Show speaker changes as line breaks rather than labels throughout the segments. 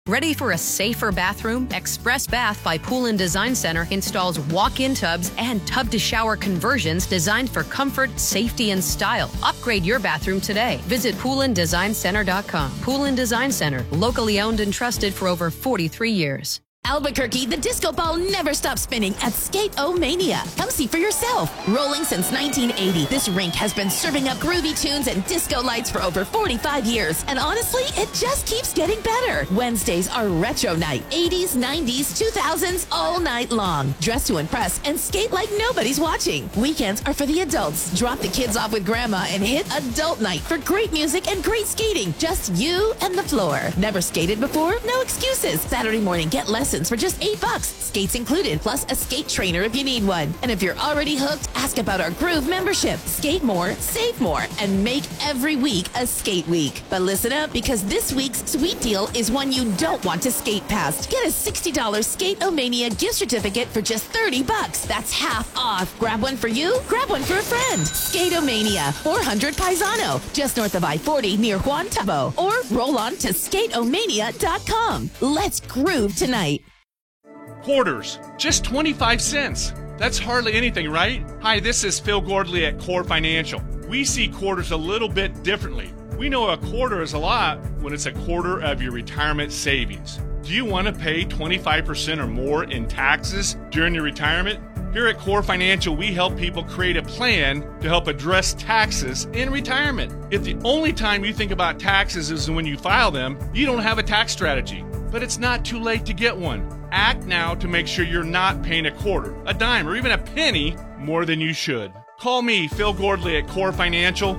Ready for a safer bathroom? Express Bath by Pool & Design Center installs walk-in tubs and tub-to-shower conversions designed for comfort, safety, and style. Upgrade your bathroom today. Visit poolanddesignCenter.com. Pool & Design Center, locally owned and trusted for over 43 years.
Albuquerque, the disco ball never stops spinning at Skate-O-Mania. Come see for yourself. Rolling since 1980, this rink has been serving up groovy tunes and disco lights for over 45 years. And honestly, it just keeps getting better. Wednesdays are retro night. 80s, 90s, 2000s, all night long. Dress to impress and skate like nobody's watching. Weekends are for the adults. Drop the kids off with grandma and hit adult night for great music and great skating. Just you and the floor. Never skated before? No excuses. Saturday morning, get lessons for just $8. Skates included, plus a skate trainer if you need one. And if you're already hooked, ask about our Groove membership. Skate more, save more, and make every week a skate week. But listen up, because this week's sweet deal is one you don't want to skate past. Get a $60 Skate-O-Mania gift certificate for just $30. That's half off. Grab one for you, grab one for a friend. Skate-O-Mania, 400 Paisano, just north of I-40 near Juan Tabo. Or roll on to skateomania.com. Let's groove tonight.
Quarters, just 25 cents. That's hardly anything, right? Hi, this is Phil Gordley at Core Financial. We see quarters a little bit differently. We know a quarter is a lot when it's a quarter of your retirement savings. Do you want to pay 25% or more in taxes during your retirement? Here at Core Financial, we help people create a plan to help address taxes in retirement. If the only time you think about taxes is when you file them, you don't have a tax strategy. But it's not too late to get one. Act now to make sure you're not paying a quarter, a dime, or even a penny more than you should. Call me, Phil Gordley, at Core Financial,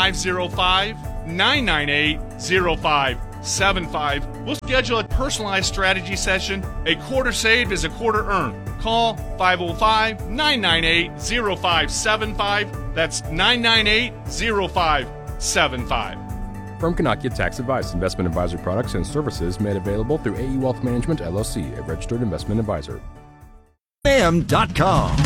505-998-0575. We'll schedule a personalized strategy session. A quarter saved is a quarter earned. Call 505-998-0575. That's 998-0575.
Firm cannot get tax advice. Investment advisory products and services made available through AE Wealth Management, LLC, a registered investment advisor.
AM.com.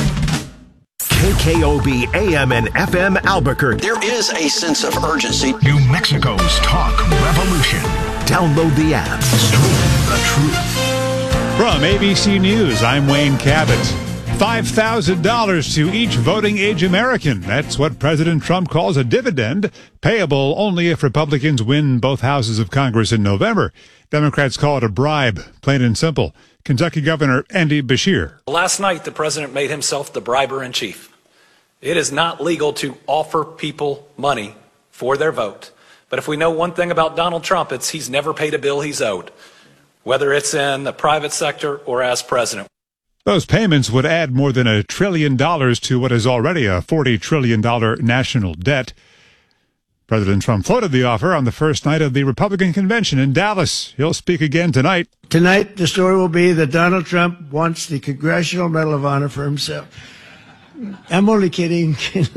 KKOB AM and FM Albuquerque.
There is a sense of urgency.
New Mexico's talk revolution. Download the app. Stream the truth.
From ABC News, I'm Wayne Cabot. $5,000 to each voting age American. That's what President Trump calls a dividend, payable only if Republicans win both houses of Congress in November. Democrats call it a bribe, plain and simple. Kentucky Governor Andy Beshear.
Last night, the president made himself the briber in chief. It is not legal to offer people money for their vote. But if we know one thing about Donald Trump, it's he's never paid a bill he's owed, whether it's in the private sector or as president.
Those payments would add more than $1 trillion to what is already a $40 trillion national debt. President Trump floated the offer on the first night of the Republican convention in Dallas. He'll speak again tonight.
Tonight, the story will be that Donald Trump wants the Congressional Medal of Honor for himself. I'm only kidding.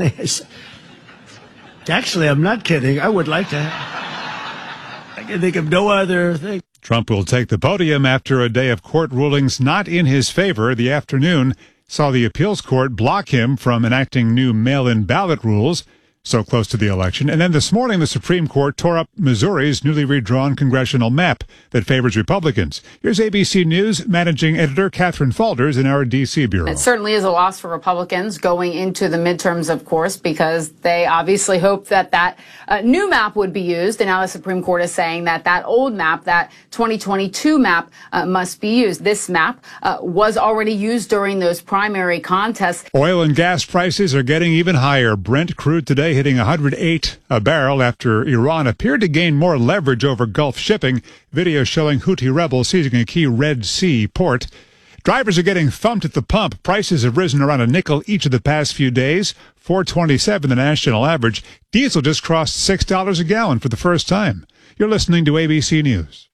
Actually, I'm not kidding. I would like to. I can think of no other thing.
Trump will take the podium after a day of court rulings not in his favor. The afternoon saw the appeals court block him from enacting new mail-in ballot rules so close to the election. And then this morning, the Supreme Court tore up Missouri's newly redrawn congressional map that favors Republicans. Here's ABC News managing editor Catherine Falders in our D.C. bureau.
It certainly is a loss for Republicans going into the midterms, of course, because they obviously hoped that that new map would be used. And now the Supreme Court is saying that that old map, that 2022 map, must be used. This map was already used during those primary contests.
Oil and gas prices are getting even higher. Brent crude today hitting $108 a barrel after Iran appeared to gain more leverage over Gulf shipping. Video showing Houthi rebels seizing a key Red Sea port. Drivers are getting thumped at the pump. Prices have risen around a nickel each of the past few days, $4.27 the national average. Diesel just crossed $6 a gallon for the first time. You're listening to ABC News.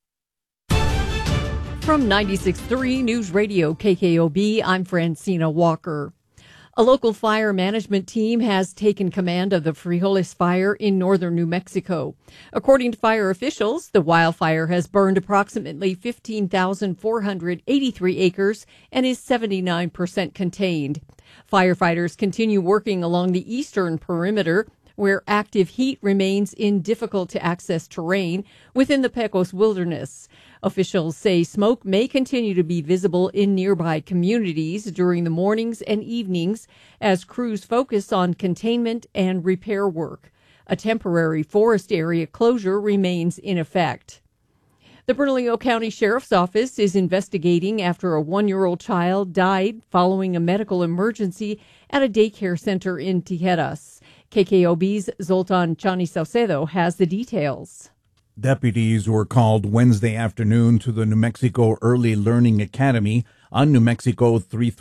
From 96.3 News Radio KKOB, I'm Francina Walker. A local fire management team has taken command of the Frijoles fire in northern New Mexico. According to fire officials, the wildfire has burned approximately 15,483 acres and is 79% contained. Firefighters continue working along the eastern perimeter, where active heat remains in difficult-to-access terrain within the Pecos Wilderness. Officials say smoke may continue to be visible in nearby communities during the mornings and evenings as crews focus on containment and repair work. A temporary forest area closure remains in effect. The Bernalillo County Sheriff's Office is investigating after a 1-year-old child died following a medical emergency at a daycare center in Tijeras. KKOB's Zoltan Chani Saucedo has the details.
Deputies were called Wednesday afternoon to the New Mexico Early Learning Academy on New Mexico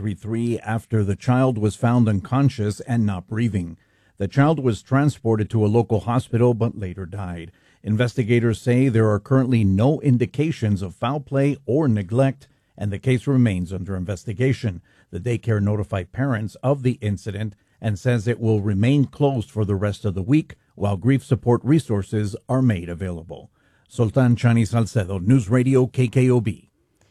333 after the child was found unconscious and not breathing. The child was transported to a local hospital but later died. Investigators say there are currently no indications of foul play or neglect, and the case remains under investigation. The daycare notified parents of the incident and says it will remain closed for the rest of the week while grief support resources are made available. Sultan Chani Salcedo, News Radio KKOB.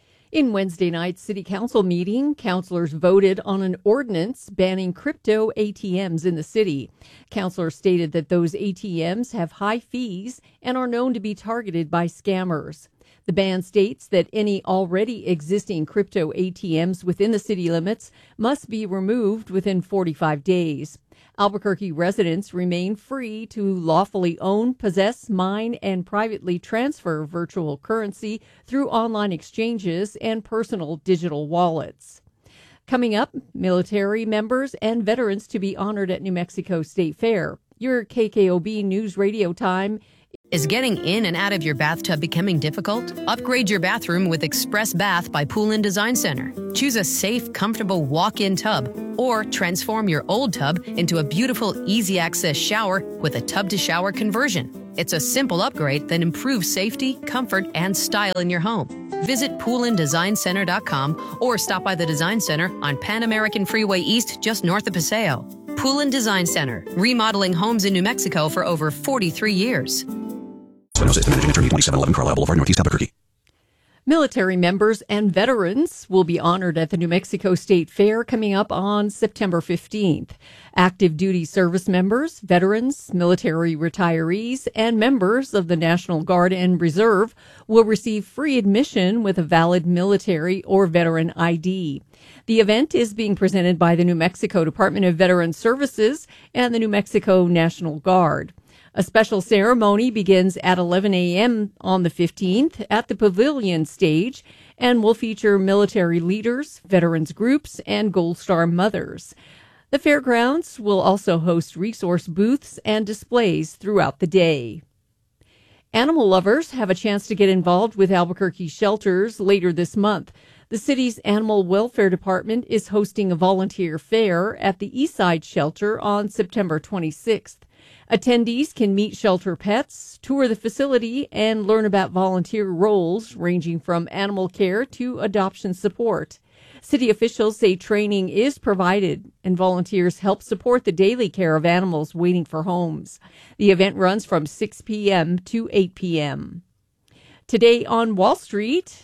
In Wednesday night's City Council meeting, councilors voted on an ordinance banning crypto ATMs in the city. Councilors stated that those ATMs have high fees and are known to be targeted by scammers. The ban states that any already existing crypto ATMs within the city limits must be removed within 45 days. Albuquerque residents remain free to lawfully own, possess, mine, and privately transfer virtual currency through online exchanges and personal digital wallets. Coming up, military members and veterans to be honored at New Mexico State Fair. Your KKOB News Radio time.
Is getting in and out of your bathtub becoming difficult? Upgrade your bathroom with Express Bath by Pool & Design Center. Choose a safe, comfortable walk-in tub or transform your old tub into a beautiful, easy-access shower with a tub-to-shower conversion. It's a simple upgrade that improves safety, comfort, and style in your home. Visit poolanddesignCenter.com or stop by the Design Center on Pan American Freeway East just north of Paseo. Pool & Design Center, remodeling homes in New Mexico for over 43 years.
Managing Attorney, 2711 Carlisle Boulevard, Northeast Albuquerque.
Military members and veterans will be honored at the New Mexico State Fair coming up on September 15th. Active duty service members, veterans, military retirees, and members of the National Guard and Reserve will receive free admission with a valid military or veteran ID. The event is being presented by the New Mexico Department of Veteran Services and the New Mexico National Guard. A special ceremony begins at 11 a.m. on the 15th at the Pavilion stage and will feature military leaders, veterans groups, and Gold Star mothers. The fairgrounds will also host resource booths and displays throughout the day. Animal lovers have a chance to get involved with Albuquerque shelters later this month. The city's Animal Welfare Department is hosting a volunteer fair at the Eastside Shelter on September 26th. Attendees can meet shelter pets, tour the facility, and learn about volunteer roles ranging from animal care to adoption support. City officials say training is provided and volunteers help support the daily care of animals waiting for homes. The event runs from 6 p.m. to 8 p.m. Today on Wall Street,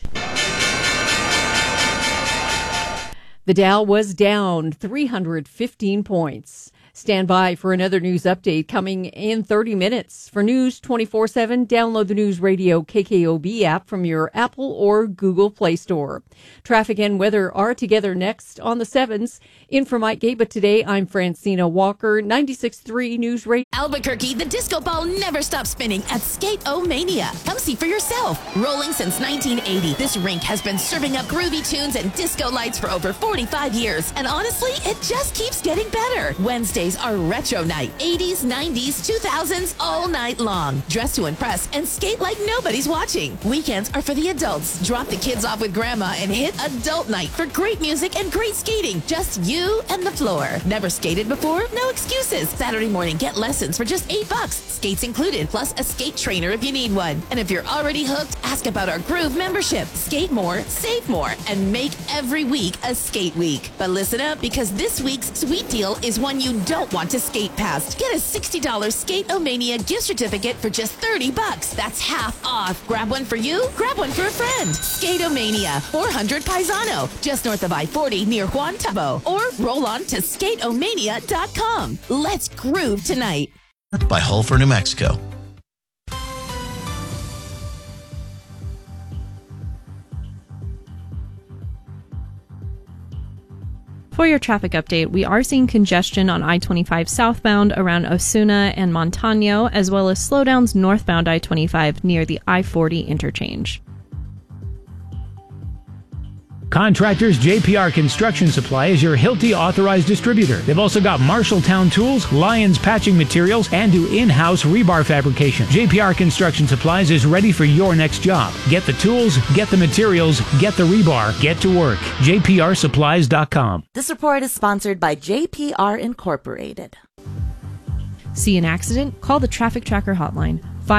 the Dow was down 315 points. Stand by for another news update coming in 30 minutes. For News 24/7, download the News Radio KKOB app from your Apple or Google Play Store. Traffic and weather are together next on the 7s. In for Mike Gay, but today I'm Francina Walker, 96.3 News Radio.
Albuquerque, the disco ball never stops spinning at Skate-O-Mania. Come see for yourself. Rolling since 1980, this rink has been serving up groovy tunes and disco lights for over 45 years. And honestly, it just keeps getting better. Wednesdays are retro night. 80s, 90s, 2000s, all night long. Dress to impress and skate like nobody's watching. Weekends are for the adults. Drop the kids off with grandma and hit adult night for great music and great skating. Just you and the floor. Never skated before? No excuses. Saturday morning, get lessons for just $8. Skates included, plus a skate trainer if you need one. And if you're already hooked, ask about our Groove membership. Skate more, save more, and make every week a skate week. But listen up, because this week's sweet deal is one you don't want to skate past. Get a $60 Skate-O-Mania gift certificate for just $30. That's half off. Grab one for you, grab one for a friend. Skate-O-Mania, 400 Paisano, just north of I-40 near Juan Tabo. Or roll on to skateomania.com. Let's groove tonight.
by Hull for New Mexico.
For your traffic update, we are seeing congestion on I-25 southbound around Osuna and Montano, as well as slowdowns northbound I-25 near the I-40 interchange.
Contractors JPR Construction Supply is your Hilti authorized distributor. They've also got Marshalltown Tools, Lyons Patching Materials, and do in-house rebar fabrication. JPR Construction Supplies is ready for your next job. Get the tools, get the materials, get the rebar, get to work. JPRSupplies.com.
This report is sponsored by JPR Incorporated.
See an accident? Call the Traffic Tracker hotline,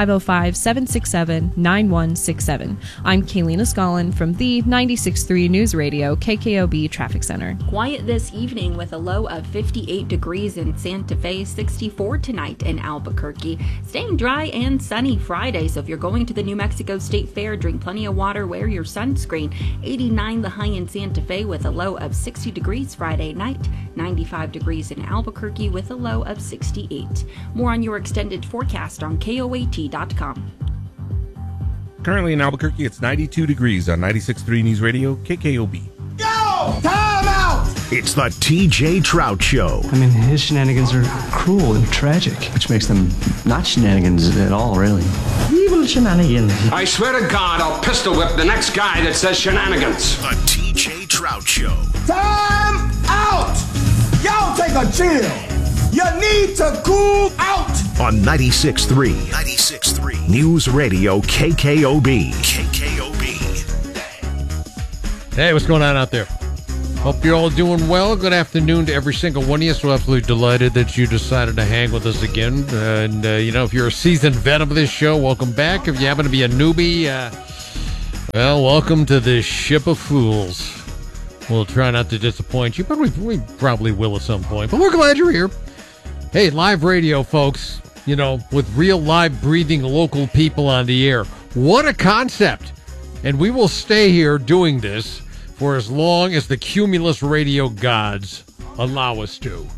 505-767-9167. I'm Kaylina Scollin from the 96.3 News Radio KKOB Traffic Center.
Quiet this evening with a low of 58 degrees in Santa Fe, 64 tonight in Albuquerque. Staying dry and sunny Friday, so if you're going to the New Mexico State Fair, drink plenty of water, wear your sunscreen. 89 the high in Santa Fe with a low of 60 degrees Friday night. 95 degrees in Albuquerque with a low of 68. More on your extended forecast on KOAT.com.
Currently in Albuquerque, it's 92 degrees on 96.3 News Radio, KKOB.
Yo! Time out! It's the TJ Trout Show.
I mean, his shenanigans are cruel and tragic.
Which makes them not shenanigans at all, really.
Evil shenanigans.
I swear to God, I'll pistol whip the next guy that says shenanigans.
The TJ Trout Show.
Time out! Y'all take a chill. You need to cool out.
On 96.3 News Radio KKOB.
Hey, what's going on out there? Hope you're all doing well. Good afternoon to every single one of you. So absolutely delighted that you decided to hang with us again. And, if you're a seasoned vet of this show, welcome back. If you happen to be a newbie, well, welcome to this ship of fools. We'll try not to disappoint you, but we probably will at some point. But we're glad you're here. Hey, live radio, folks, with real live breathing local people on the air. What a concept. And we will stay here doing this for as long as the cumulus radio gods allow us to.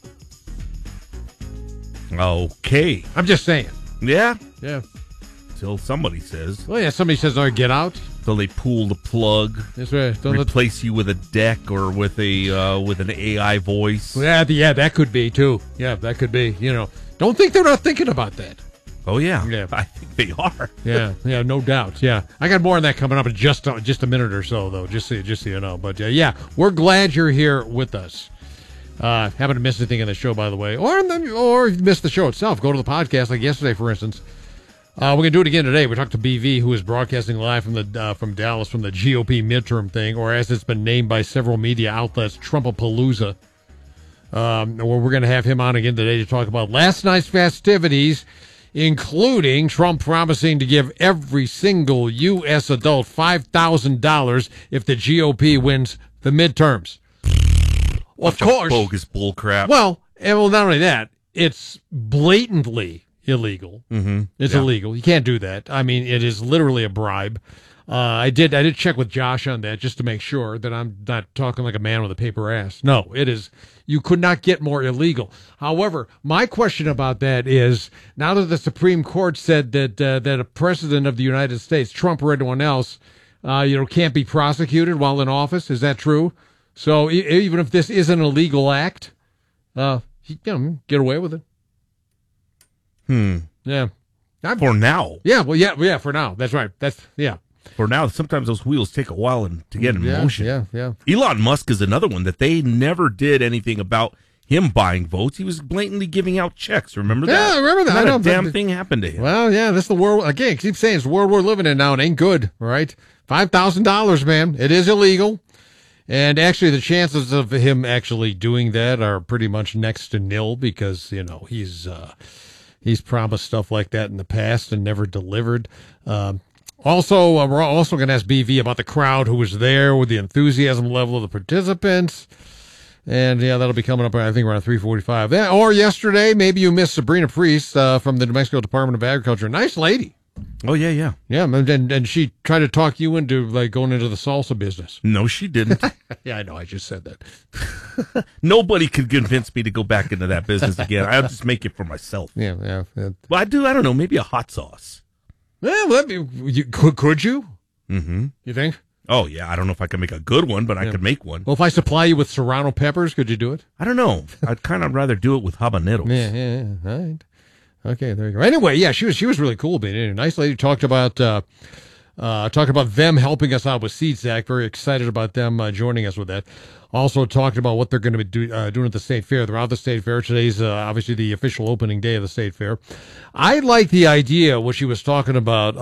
Okay.
I'm just saying.
Yeah?
Yeah.
Till somebody says.
Well, yeah, somebody says, "No, get out."
So they pull the plug.
That's right.
Replace you with a deck or with an AI voice.
Yeah, that could be too. Yeah, that could be. Don't think they're not thinking about that.
Oh yeah, I think they are.
yeah, no doubt. Yeah, I got more on that coming up in just a minute or so, though. Just so you know. But yeah, we're glad you're here with us. Haven't to miss anything in the show, by the way, or miss the show itself. Go to the podcast, like yesterday, for instance. We're going to do it again today. We talked to BV, who is broadcasting live from Dallas from the GOP midterm thing, or as it's been named by several media outlets, Trumpapalooza. Where we're going to have him on again today to talk about last night's festivities, including Trump promising to give every single U.S. adult $5,000 if the GOP wins the midterms. Of course.
Bogus bullcrap.
Well, not only that, it's blatantly illegal.
Mm-hmm.
It's illegal. You can't do that. I mean, it is literally a bribe. I did check with Josh on that just to make sure that I'm not talking like a man with a paper ass. No, it is. You could not get more illegal. However, my question about that is, now that the Supreme Court said that a president of the United States, Trump or anyone else, can't be prosecuted while in office, is that true? So even if this is an illegal act, get away with it. Yeah.
For now.
Yeah, well, yeah, for now. That's right.
For now, sometimes those wheels take a while to get in motion.
Yeah.
Elon Musk is another one that they never did anything about him buying votes. He was blatantly giving out checks. Remember that?
Yeah, I remember that.
Not a damn thing happened to him.
Well, yeah, this is the world. Again, I keep saying it's the world we're living in now. It ain't good, right? $5,000, man. It is illegal. And actually, the chances of him actually doing that are pretty much next to nil because, he's promised stuff like that in the past and never delivered. Also, we're also going to ask BV about the crowd who was there with the enthusiasm level of the participants. And, that'll be coming up, I think, around 3:45. Or yesterday, maybe you missed Sabrina Priest from the New Mexico Department of Agriculture. Nice lady.
Oh, yeah.
Yeah, and she tried to talk you into like going into the salsa business.
No, she didn't.
Yeah, I know. I just said that.
Nobody could convince me to go back into that business again. I'll just make it for myself.
Yeah.
Well, I don't know, maybe a hot sauce.
Well, could you?
Mm-hmm.
You think?
Oh, yeah. I don't know if I can make a good one, but I could make one.
Well, if I supply you with serrano peppers, could you do it?
I don't know. I'd kind of rather do it with habaneros.
Yeah. All right. Okay, there you go. Anyway, yeah, she was really cool. Being a nice lady. Talked about them helping us out with SeedSack. Very excited about them joining us with that. Also talked about what they're going to be doing at the State Fair. They're out at the State Fair. Today's obviously the official opening day of the State Fair. I like the idea, what she was talking about,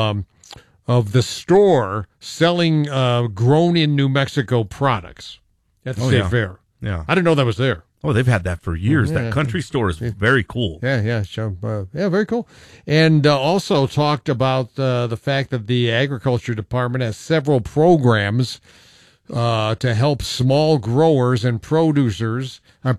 of the store selling grown in New Mexico products at the State Fair.
Yeah,
I didn't know that was there.
Oh, they've had that for years.
Yeah.
That country store is very cool.
Yeah, very cool. And also talked about the fact that the Agriculture Department has several programs to help small growers and producers. Get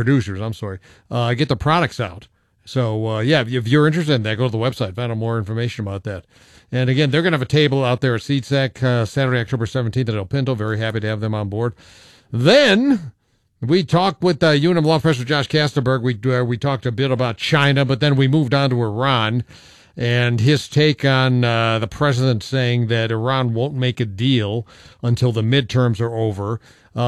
the products out. So, if you're interested in that, go to the website, find out more information about that. And again, they're going to have a table out there at SeedSack Saturday, October 17th at El Pinto. Very happy to have them on board. Then we talked with UNM Law Professor Josh Kastenberg. We talked a bit about China, but then we moved on to Iran and his take on the president saying that Iran won't make a deal until the midterms are over.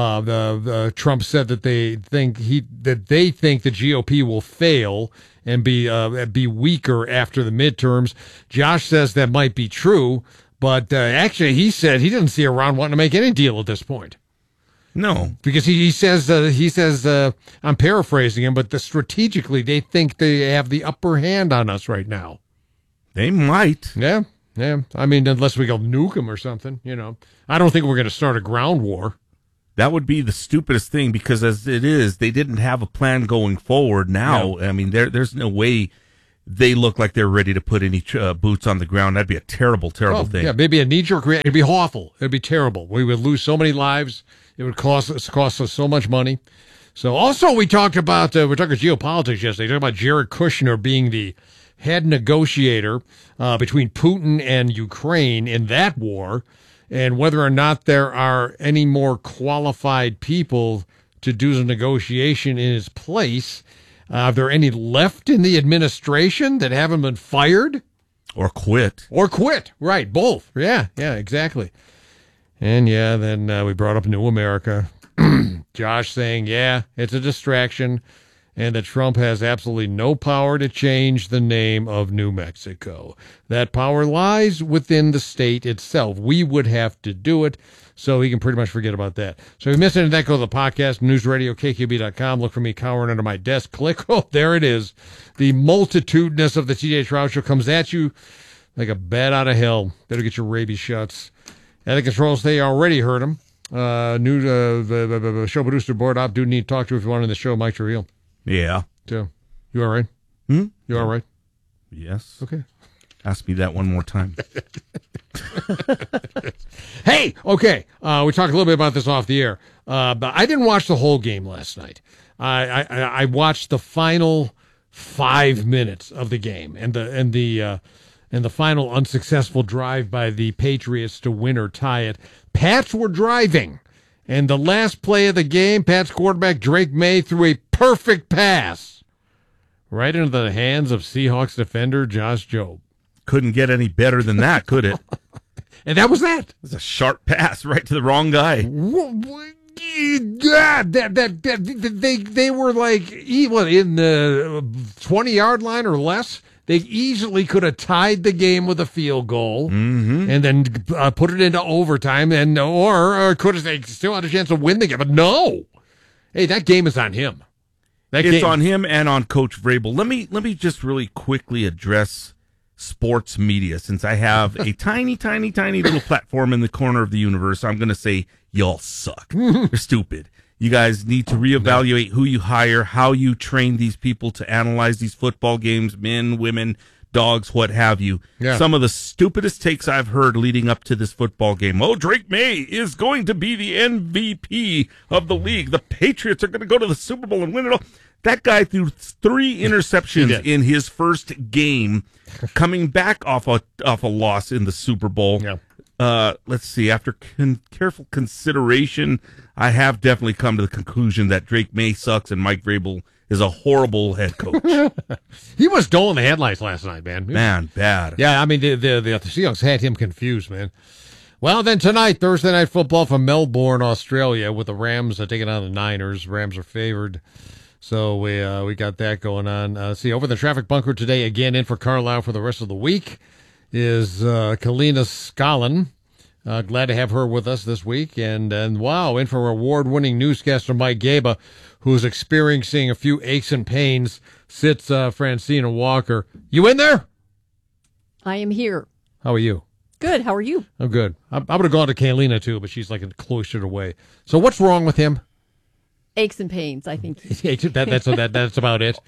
Trump said that they think the GOP will fail and be weaker after the midterms. Josh says that might be true, but actually he said he didn't see Iran wanting to make any deal at this point.
No,
because he says I'm paraphrasing him, but strategically they think they have the upper hand on us right now.
They might.
Yeah. I mean, unless we go nuke them or something, I don't think we're going to start a ground war.
That would be the stupidest thing, because as it is, they didn't have a plan going forward. Now, I mean, there's no way they look like they're ready to put any boots on the ground. That'd be a terrible thing.
Yeah, maybe a knee-jerk reaction. It'd be awful. It'd be terrible. We would lose so many lives. It would cost us so much money. So also we talked about geopolitics yesterday. We talked about Jared Kushner being the head negotiator between Putin and Ukraine in that war, and whether or not there are any more qualified people to do the negotiation in his place. Are there any left in the administration that haven't been fired?
Or quit.
Right, both. Yeah, exactly. And then we brought up New America. Josh saying, it's a distraction, and that Trump has absolutely no power to change the name of New Mexico. That power lies within the state itself. We would have to do it, so he can pretty much forget about that. So if you missed any of that, go to the podcast, newsradio.kkb.com. Look for me cowering under my desk. Click. Oh, there it is. The multitudinous of the TJ Trout Show comes at you like a bat out of hell. Better get your rabies shots. At the controls, they already heard him. New show producer, board op, dude need to talk to if you want in the show, Mike Trujillo.
Yeah.
So, you all right? You all right?
Yes.
Okay.
Ask me that one more time.
Hey, okay. We talked a little bit about this off the air, but I didn't watch the whole game last night. I watched the final 5 minutes of the game and the final unsuccessful drive by the Patriots to win or tie it. Pats were driving, and the last play of the game, Pats quarterback Drake May threw a perfect pass right into the hands of Seahawks defender Josh Jobe.
Couldn't get any better than that, could it?
And that was that.
It was a sharp pass right to the wrong guy.
Yeah, they were like in the 20-yard line or less. They easily could have tied the game with a field goal and then put it into overtime, or could have they still had a chance to win the game. But no, hey, that game is on him.
It's on him and on Coach Vrabel. Let me just really quickly address sports media, since I have a tiny little platform in the corner of the universe. I'm going to say y'all suck. You're stupid. You guys need to reevaluate who you hire, how you train these people to analyze these football games, men, women, dogs, what have you.
Yeah.
Some of the stupidest takes I've heard leading up to this football game. Oh, Drake May is going to be the MVP of the league. The Patriots are going to go to the Super Bowl and win it all. That guy threw 3 interceptions in his first game, coming back off a loss in the Super Bowl.
Yeah.
Let's see. After careful consideration, I have definitely come to the conclusion that Drake May sucks and Mike Vrabel is a horrible head coach.
He was dull in the headlights last night, man.
Man, bad.
Yeah, I mean, the Seahawks had him confused, man. Well, then tonight, Thursday Night Football from Melbourne, Australia, with the Rams taking on the Niners. Rams are favored. So we got that going on. See, over the traffic bunker today, again, in for Carlisle for the rest of the week, is Kalina Scollin. Glad to have her with us this week. And wow, in for award-winning newscaster Mike Gaba, who's experiencing a few aches and pains, sits Francina Walker. You in there?
I am here.
How are you?
Good. How are you?
I'm good. I would have gone to Kalina, too, but she's like cloistered away. So what's wrong with him?
Aches and pains, I think.
That's about it.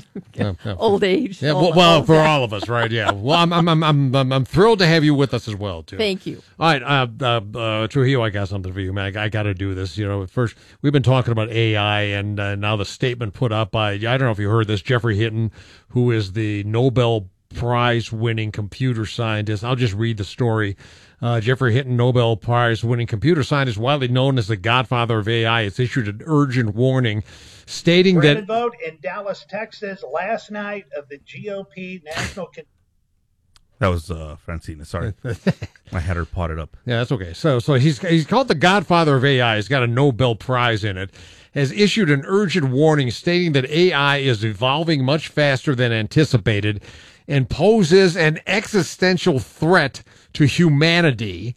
Old age.
Yeah, well, for all of us, right? Yeah. Well, I'm thrilled to have you with us as well, too.
Thank you.
All right, Trujillo, I got something for you, man. I got to do this. You know, first we've been talking about AI, and now the statement put up by I don't know if you heard this, Geoffrey Hinton, who is the Nobel Prize-winning computer scientist. I'll just read the story. Geoffrey Hinton, Nobel Prize-winning computer scientist, widely known as the godfather of AI, has issued an urgent warning stating that...
vote in Dallas, Texas, last night of the GOP National...
That was Francina. Sorry. I had her potted up.
Yeah, that's okay. So he's called the godfather of AI. He's got a Nobel Prize in it. Has issued an urgent warning stating that AI is evolving much faster than anticipated and poses an existential threat to humanity.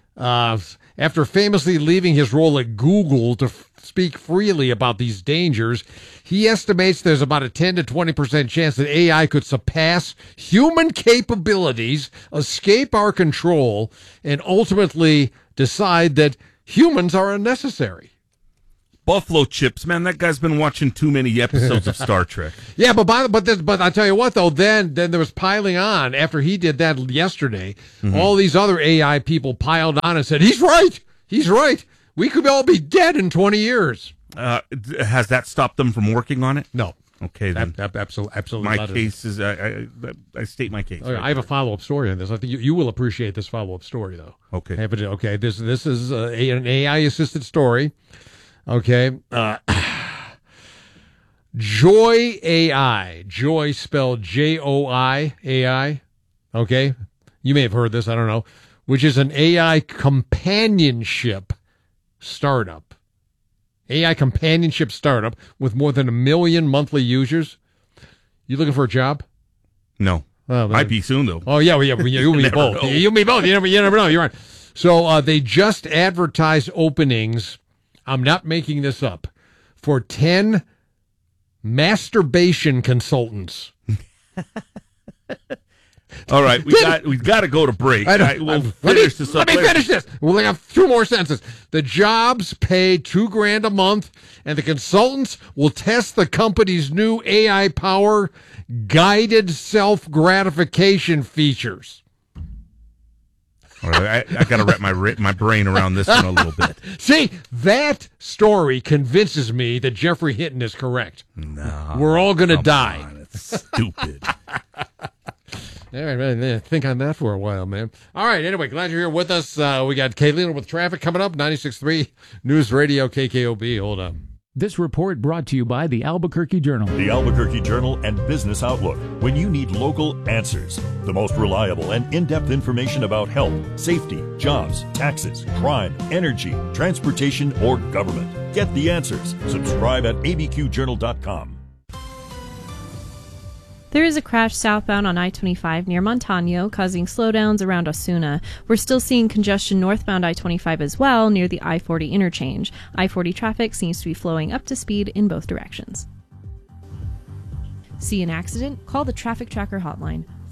After famously leaving his role at Google to speak freely about these dangers, he estimates there's about a 10 to 20% chance that AI could surpass human capabilities, escape our control, and ultimately decide that humans are unnecessary.
Buffalo chips, man. That guy's been watching too many episodes of Star Trek.
Yeah, but I tell you what, though, then there was piling on after he did that yesterday. Mm-hmm. All these other AI people piled on and said, "He's right. He's right. We could all be dead in 20 years."
Has that stopped them from working on it?
No.
Okay, then.
Absolutely.
My case is I state my case.
Okay, right, I have a follow-up story on this. I think you will appreciate this follow-up story, though.
Okay.
Okay. This is an AI-assisted story. Okay. Joy AI. Joy spelled Joi AI. Okay. You may have heard this. I don't know. Which is an AI companionship startup. AI companionship startup with more than 1 million monthly users. You looking for a job?
No. Might be soon, though.
Oh, yeah. You and me both. You and me both. You never know. You're right. So they just advertised openings. I'm not making this up, for 10 masturbation consultants.
All right, we've got to go to break.
Let me finish this. We'll have 2 more sentences. The jobs pay $2,000 a month, and the consultants will test the company's new AI power guided self-gratification features.
All right, I got to wrap my brain around this one a little bit.
See, that story convinces me that Geoffrey Hinton is correct.
No,
we're all going to die.
On, it's stupid.
All right, man. Think on that for a while, man. All right. Anyway, glad you're here with us. We got Kaylina with traffic coming up. 96.3 News Radio KKOB. Hold on.
This report brought to you by the Albuquerque Journal.
The Albuquerque Journal and Business Outlook. When you need local answers, the most reliable and in-depth information about health, safety, jobs, taxes, crime, energy, transportation, or government. Get the answers. Subscribe at abqjournal.com.
There is a crash southbound on I-25 near Montano, causing slowdowns around Osuna. We're still seeing congestion northbound I-25 as well, near the I-40 interchange. I-40 traffic seems to be flowing up to speed in both directions. See an accident? Call the Traffic Tracker hotline,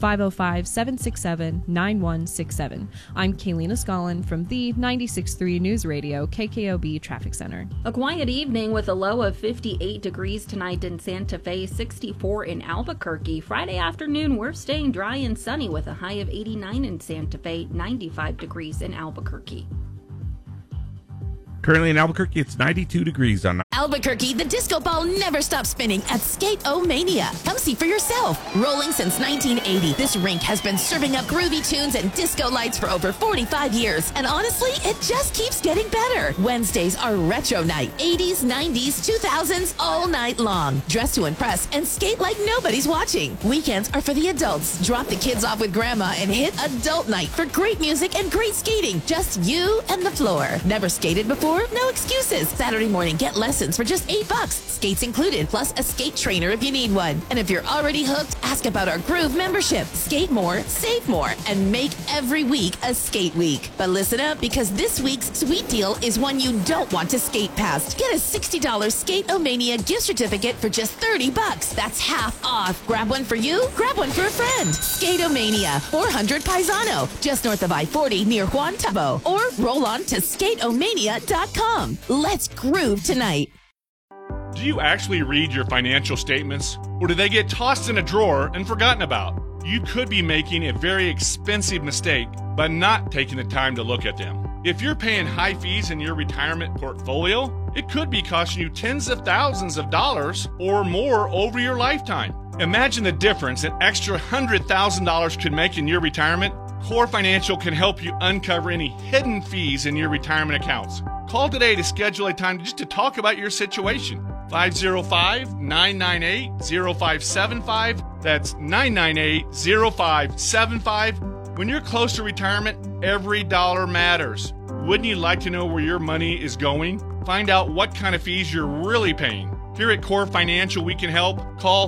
505-767-9167. I'm Kaylina Scollin from the 96.3 News Radio KKOB Traffic Center.
A quiet evening with a low of 58 degrees tonight in Santa Fe, 64 in Albuquerque. Friday afternoon, we're staying dry and sunny with a high of 89 in Santa Fe, 95 degrees in Albuquerque.
Currently in Albuquerque, it's 92 degrees on
Albuquerque, the disco ball never stops spinning at Skate-O-Mania. Come see for yourself. Rolling since 1980, this rink has been serving up groovy tunes and disco lights for over 45 years. And honestly, it just keeps getting better. Wednesdays are retro night. 80s, 90s, 2000s, all night long. Dress to impress and skate like nobody's watching. Weekends are for the adults. Drop the kids off with grandma and hit adult night for great music and great skating. Just you and the floor. Never skated before? No excuses. Saturday morning, get lessons for just $8. Skates included, plus a skate trainer if you need one. And if you're already hooked, ask about our Groove membership. Skate more, save more, and make every week a skate week. But listen up, because this week's sweet deal is one you don't want to skate past. Get a $60 Skate-O-Mania gift certificate for just $30. That's half off. Grab one for you, grab one for a friend. Skate-O-Mania, 400 Paisano, just north of I-40 near Juan Tabo. Or roll on to skateomania.com. Let's groove tonight.
Do you actually read your financial statements, or do they get tossed in a drawer and forgotten about? You could be making a very expensive mistake by not taking the time to look at them. If you're paying high fees in your retirement portfolio, it could be costing you tens of thousands of dollars or more over your lifetime. Imagine the difference an extra $100,000 could make in your retirement. Core Financial can help you uncover any hidden fees in your retirement accounts. Call today to schedule a time just to talk about your situation. 505-998-0575. That's 998-0575. When you're close to retirement, every dollar matters. Wouldn't you like to know where your money is going? Find out what kind of fees you're really paying. Here at Core Financial, we can help. Call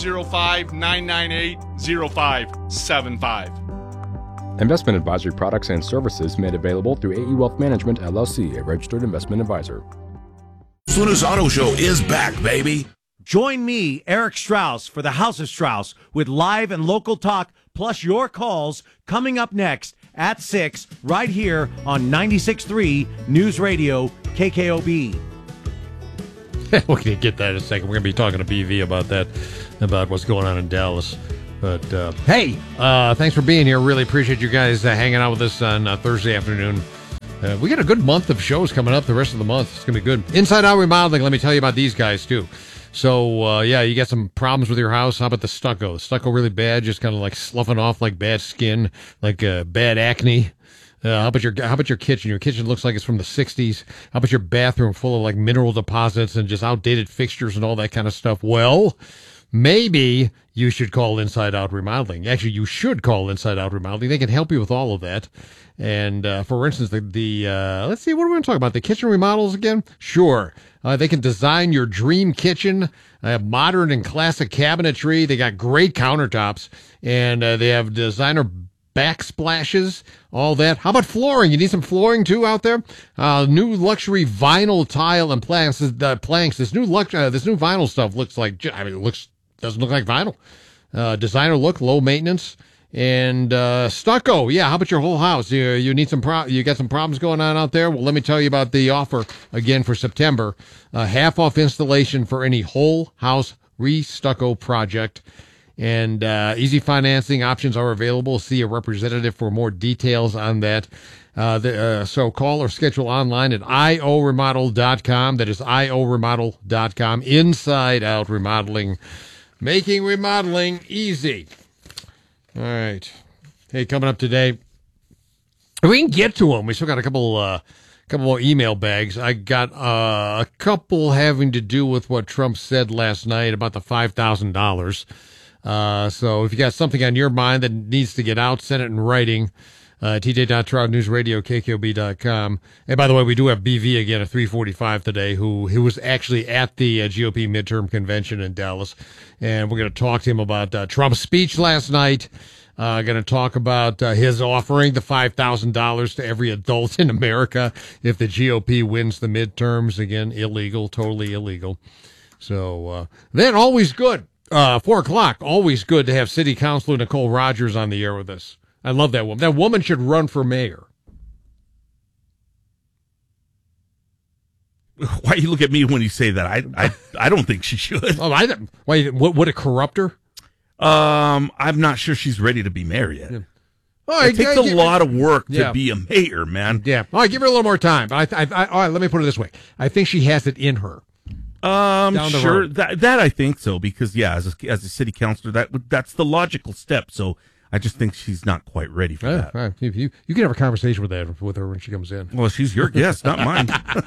505-998-0575.
Investment advisory products and services made available through AE Wealth Management, LLC, a registered investment advisor.
Funa's Auto Show is back, baby.
Join me, Eric Strauss, for the House of Strauss with live and local talk, plus your calls, coming up next at 6, right here on 96.3 News Radio, KKOB.
We're going to get that in a second. We're going to be talking to BV about that, about what's going on in Dallas. But, hey, thanks for being here. Really appreciate you guys hanging out with us on Thursday afternoon. We got a good month of shows coming up the rest of the month. It's going to be good. Inside Out Remodeling, let me tell you about these guys, too. So, yeah, you got some problems with your house. How about the stucco? The stucco really bad, just kind of like sloughing off like bad skin, like bad acne. How about your kitchen? Your kitchen looks like it's from the 60s. How about your bathroom full of like mineral deposits and just outdated fixtures and all that kind of stuff? Well, maybe you should call Inside Out Remodeling. Actually, you should call Inside Out Remodeling. They can help you with all of that. And for instance, the let's see, what are we going to talk about? The kitchen remodels again? Sure. They can design your dream kitchen. Modern and classic cabinetry. They got great countertops, and they have designer backsplashes, all that. How about flooring? You need some flooring too out there? New luxury vinyl tile and planks. This new vinyl stuff looks like, doesn't look like vinyl. Designer look, low maintenance. And stucco, yeah. How about your whole house? You need you got some problems going on out there? Well, let me tell you about the offer again for September. Half off installation for any whole house re-stucco project. And easy financing options are available. See a representative for more details on that. So call or schedule online at ioremodel.com. That is ioremodel.com. Inside Out Remodeling, making remodeling easy. All right. Hey, coming up today, we can get to them. We still got a couple more email bags. I got a couple having to do with what Trump said last night about the $5,000. So if you got something on your mind that needs to get out, send it in writing. TJ.TroutNewsRadio.KKOB.com. And by the way, we do have BV again at 3:45 today, who was actually at the GOP midterm convention in Dallas. And we're going to talk to him about Trump's speech last night. Going to talk about his offering the $5,000 to every adult in America if the GOP wins the midterms. Again, illegal, totally illegal. So then always good. 4 o'clock, always good to have City Councilor Nicole Rogers on the air with us. I love that woman. That woman should run for mayor.
Why you look at me when you say that? I don't think she should.
Why? Would it corrupt her?
I'm not sure she's ready to be mayor yet.
Yeah.
It takes a lot of work to be a mayor, man.
Yeah. All right, give her a little more time. But all right, let me put it this way. I think she has it in her.
Sure. That I think so, because as a city councilor, that's the logical step. So I just think she's not quite ready for that.
Right. You can have a conversation with her when she comes in.
Well, she's your guest, not mine.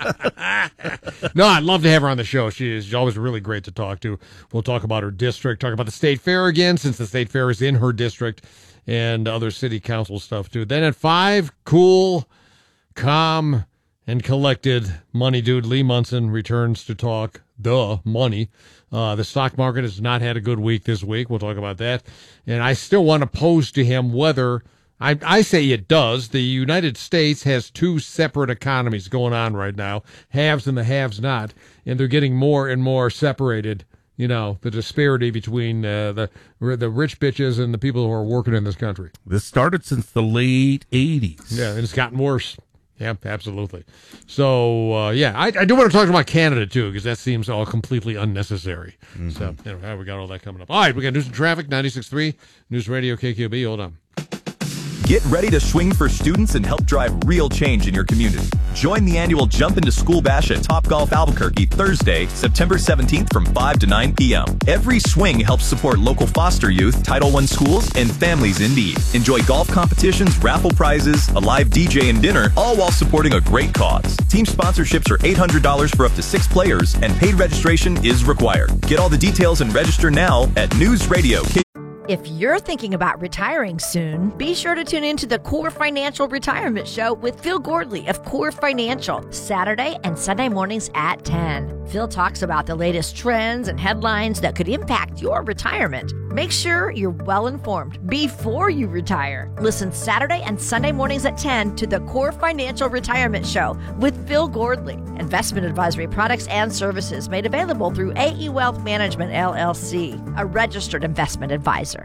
No, I'd love to have her on the show. She's always really great to talk to. We'll talk about her district, talk about the state fair again, since the state fair is in her district, and other city council stuff too. Then at 5, cool, calm, and collected, money dude Lee Munson returns to talk money. The stock market has not had a good week this week. We'll talk about that. And I still want to pose to him whether, I say it does. The United States has 2 separate economies going on right now, haves and the haves not, and they're getting more and more separated. You know, the disparity between the rich bitches and the people who are working in this country.
This started since the late 80s.
Yeah, and it's gotten worse. Yeah, absolutely. So, I do want to talk about Canada, too, because that seems all completely unnecessary. Mm-hmm. So, anyway, we got all that coming up. All right, we got news and traffic, 96.3, News Radio KQB. Hold on.
Get ready to swing for students and help drive real change in your community. Join the annual Jump Into School Bash at Topgolf Albuquerque Thursday, September 17th from 5 to 9 p.m. Every swing helps support local foster youth, Title I schools, and families in need. Enjoy golf competitions, raffle prizes, a live DJ and dinner, all while supporting a great cause. Team sponsorships are $800 for up to 6 players, and paid registration is required. Get all the details and register now at News Radio.
If you're thinking about retiring soon, be sure to tune in to the Core Financial Retirement Show with Phil Gordley of Core Financial, Saturday and Sunday mornings at 10. Phil talks about the latest trends and headlines that could impact your retirement. Make sure you're well informed before you retire. Listen Saturday and Sunday mornings at 10 to the Core Financial Retirement Show with Phil Gordley. Investment advisory products and services made available through AE Wealth Management, LLC, a registered investment advisor.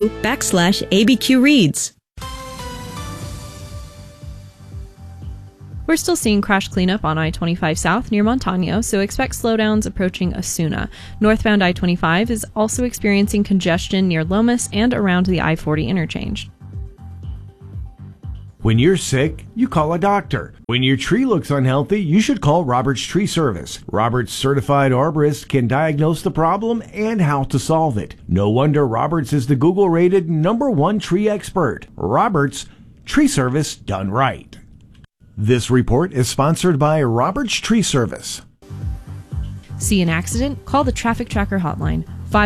/ABQ Reads.
We're still seeing crash cleanup on I-25 South near Montano, so expect slowdowns approaching Osuna. Northbound I-25 is also experiencing congestion near Lomas and around the I-40 interchange.
When you're sick, you call a doctor. When your tree looks unhealthy, you should call Roberts Tree Service. Roberts certified arborists can diagnose the problem and how to solve it. No wonder Roberts is the Google-rated #1 tree expert. Roberts Tree Service done right. This report is sponsored by Roberts Tree Service.
See an accident? Call the Traffic Tracker hotline,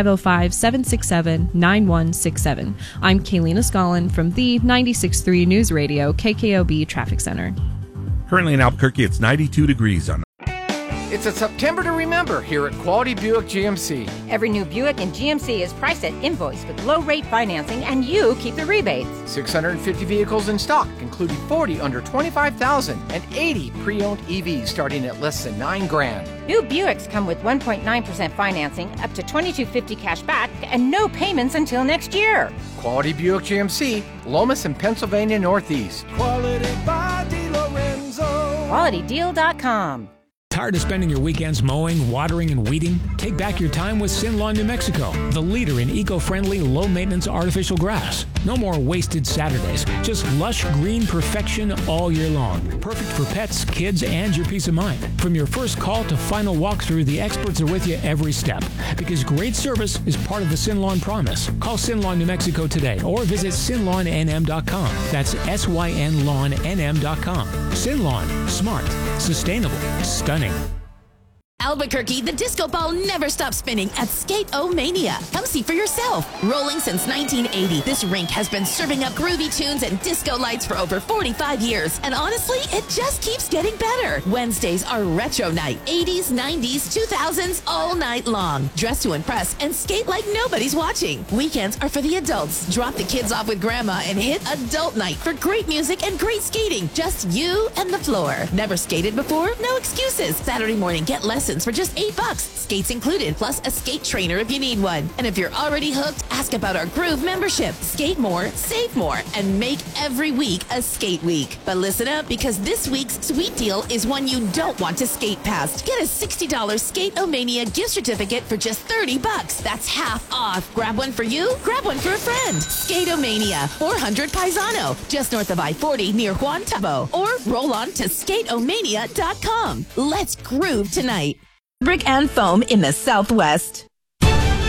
505-767-9167. I'm Kaylina Scollin from the 96.3 News Radio KKOB Traffic Center.
Currently in Albuquerque, it's 92 degrees on.
It's a September to remember here at Quality Buick GMC.
Every new Buick in GMC is priced at invoice with low-rate financing, and you keep the rebates.
650 vehicles in stock, including 40 under $25,000 and 80 pre-owned EVs starting at less than $9,000.
New Buicks come with 1.9% financing, up to $2,250 cash back, and no payments until next year.
Quality Buick GMC, Lomas and Pennsylvania Northeast.
Quality by DiLorenzo.
QualityDeal.com.
Tired of spending your weekends mowing, watering, and weeding? Take back your time with Sinlawn, New Mexico, the leader in eco-friendly, low-maintenance artificial grass. No more wasted Saturdays, just lush green perfection all year long. Perfect for pets, kids, and your peace of mind. From your first call to final walkthrough, the experts are with you every step. Because great service is part of the Sinlawn promise. Call Sinlawn, New Mexico today or visit sinlawnnm.com. That's SYNLawnNM.com. Sinlawn, smart, sustainable, stunning.
Albuquerque, the disco ball never stops spinning at Skate-O-Mania. Come see for yourself. Rolling since 1980, this rink has been serving up groovy tunes and disco lights for over 45 years. And honestly, it just keeps getting better. Wednesdays are retro night. 80s, 90s, 2000s, all night long. Dress to impress and skate like nobody's watching. Weekends are for the adults. Drop the kids off with grandma and hit adult night for great music and great skating. Just you and the floor. Never skated before? No excuses. Saturday morning, get lessons lessons for just $8. Skates included, plus a skate trainer if you need one. And if you're already hooked, ask about our Groove membership. Skate more, save more, and make every week a skate week. But listen up, because this week's sweet deal is one you don't want to skate past. Get a $60 Skate-O-Mania gift certificate for just $30. That's half off. Grab one for you, grab one for a friend. Skate-O-Mania, 400 Paisano, just north of I-40 near Juan Tabo. Or roll on to skateomania.com. Let's groove tonight.
Brick and foam in the Southwest.